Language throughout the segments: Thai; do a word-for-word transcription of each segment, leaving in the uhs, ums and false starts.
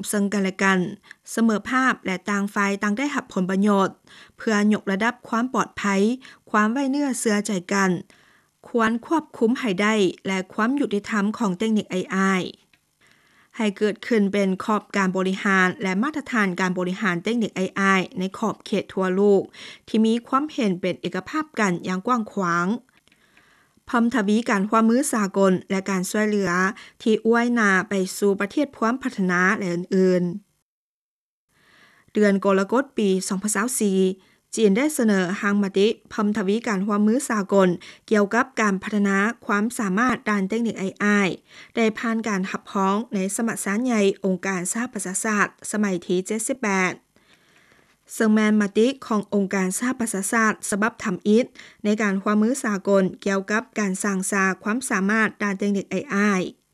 ซึ่งกันและกันเสมอภาพและต่างฝ่ายต่างได้รับผลประโยชน์เพื่อยกระดับความปลอดภัยความไว้เนื้อเชื่อใจกันควรควบคุมให้ได้และความยุติธรรมของเทคนิค เอ ไอ ให้เกิดขึ้นเป็นขอบการบริหารและมาตรฐานการบริหารเทคนิค เอ ไอ ในขอบเขตทั่วโลกที่มีความเห็นเป็นเอกภาพกันอย่างกว้างขวางพร้อมทวีการร่วมมือสากลและการช่วยเหลือที่อ้วยหน้าไปสู่ประเทศพร้อมพัฒนาและอื่นๆเดือนกรกฎาคมปี สองพันยี่สิบสี่ จีนได้เสนอหางมติพร้อมทวีการร่วมมือสากลเกี่ยวกับการพัฒนาความสามารถด้านเทคนิค เอ ไอ ได้ผ่านการรับรองในสมัชชาใหญ่องค์การสหประชาชาติสมัยที่ เจ็ดสิบแปดซึ่งแมนมติขององค์การสหประชาชาติฉบับทำอิฐในการร่วมมือสากลเกี่ยวกับการสร้างสรรค์ความสามารถด้านเทคนิค เอ ไอ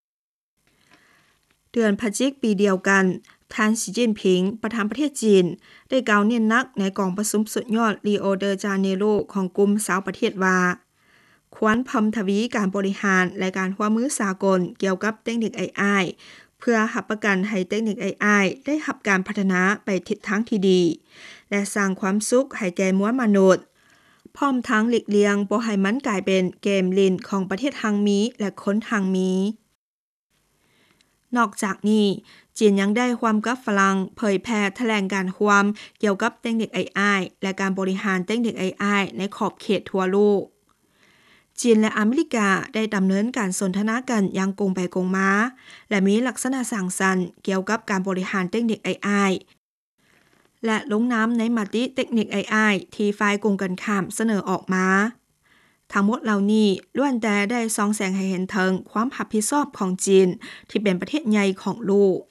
เดือนพฤศจิกายนปีเดียวกันท่านสีจิ้นผิงประธานประเทศจีนได้กล่าวเน้นหนักในกองประชุมสุดยอดริโอเดจาเนโรของกลุ่มสาวประเทศว่าควรพร้อมทวีการบริหารและการร่วมมือสากลเกี่ยวกับเทคนิค เอ ไอ เพื่อรับประกันให้เทคนิค เอ ไอ ได้รับการพัฒนาไปทิศทางที่ดีและสร้างความสุขให้แก่มวลมนุษย์พร้อมทั้งหลีกเลี่ยงบ่ให้มันกลายเป็นเกมลิ้นของประเทศทางมีและคนทางมีนอกจากนี้จีนยังได้ร่วมกับฝรั่งเผยแพร่แถลงการณ์ความเกี่ยวกับเทคนิค เอ ไอ และการบริหารเทคนิค เอ ไอ ในขอบเขตทั่วโลกจีนและอเมริกาได้ดำเนินการสนทนากันอย่างกงไปกงมาและมีลักษณะสร้างสรรค์เกี่ยวกับการบริหารเทคนิค เอ ไอ และลงนามในมติเทคนิค เอ ไอ ที่ฝ่ายกงกันข้ามเสนอออกมาทั้งหมดเหล่านี้ล้วนแต่ได้ส่องแสงให้เห็นถึงความรับผิดชอบของจีนที่เป็นประเทศใหญ่ของโลก